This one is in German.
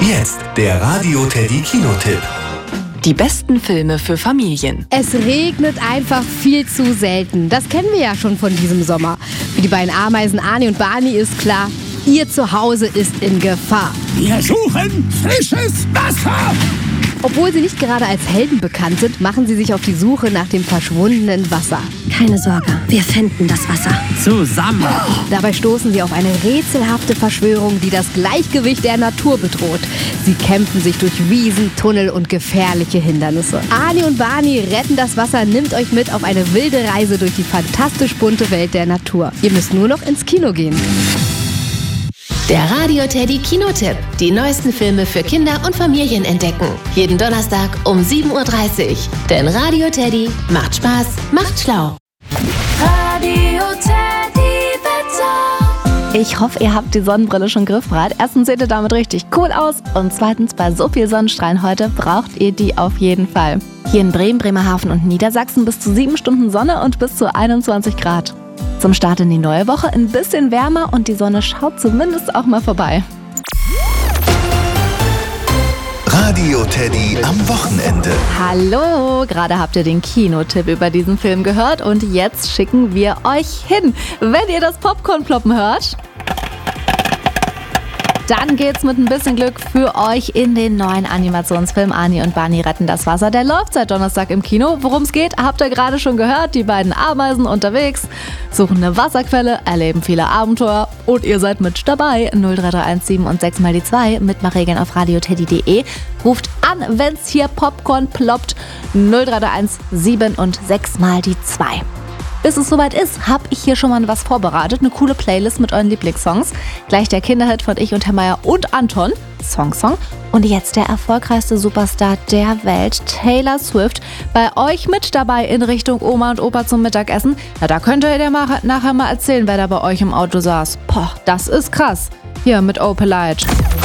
Jetzt der Radio Teddy Kinotipp. Die besten Filme für Familien. Es regnet einfach viel zu selten. Das kennen wir ja schon von diesem Sommer. Für die beiden Ameisen Ani und Barney ist klar, ihr Zuhause ist in Gefahr. Wir suchen frisches Wasser! Obwohl sie nicht gerade als Helden bekannt sind, machen sie sich auf die Suche nach dem verschwundenen Wasser. Keine Sorge, wir finden das Wasser. Zusammen! Dabei stoßen sie auf eine rätselhafte Verschwörung, die das Gleichgewicht der Natur bedroht. Sie kämpfen sich durch Wiesen, Tunnel und gefährliche Hindernisse. Ani und Barney retten das Wasser, nimmt euch mit auf eine wilde Reise durch die fantastisch bunte Welt der Natur. Ihr müsst nur noch ins Kino gehen. Der Radio Teddy Kinotipp. Die neuesten Filme für Kinder und Familien entdecken. Jeden Donnerstag um 7:30 Uhr. Denn Radio Teddy macht Spaß, macht schlau. Radio Teddy Wetter. Ich hoffe, ihr habt die Sonnenbrille schon griffbereit. Erstens seht ihr damit richtig cool aus und zweitens, bei so viel Sonnenstrahlen heute braucht ihr die auf jeden Fall. Hier in Bremen, Bremerhaven und Niedersachsen bis zu 7 Stunden Sonne und bis zu 21 Grad. Zum Start in die neue Woche ein bisschen wärmer und die Sonne schaut zumindest auch mal vorbei. Radio Teddy am Wochenende. Hallo, gerade habt ihr den Kinotipp über diesen Film gehört und jetzt schicken wir euch hin. Wenn ihr das Popcorn ploppen hört, dann geht's mit ein bisschen Glück für euch in den neuen Animationsfilm Ani und Barney retten das Wasser. Der läuft seit Donnerstag im Kino. Worum es geht, habt ihr gerade schon gehört. Die beiden Ameisen unterwegs, suchen eine Wasserquelle, erleben viele Abenteuer und ihr seid mit dabei. 03317 und 6 mal die 2. Mitmachregeln auf radioteddy.de. Ruft an, wenn's hier Popcorn ploppt. 03317 und 6 mal die 2. Bis es soweit ist, habe ich hier schon mal was vorbereitet. Eine coole Playlist mit euren Lieblingssongs. Gleich der Kinderhit von Ich und Herr Meier und Anton. Song. Und jetzt der erfolgreichste Superstar der Welt, Taylor Swift. Bei euch mit dabei in Richtung Oma und Opa zum Mittagessen. Na, da könnt ihr dir nachher mal erzählen, wer da bei euch im Auto saß. Boah, das ist krass. Hier mit Opelite.